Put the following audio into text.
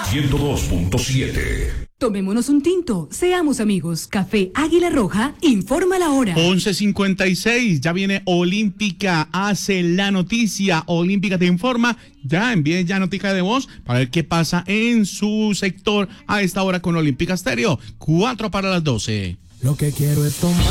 102.7. Tomémonos un tinto, seamos amigos. Café Águila Roja informa la hora. 11:56, ya viene Olímpica, hace la noticia. Olímpica te informa, ya envíe ya noticia de voz para ver qué pasa en su sector a esta hora con Olímpica Estéreo. 4 para las 12. Lo que quiero es tomar.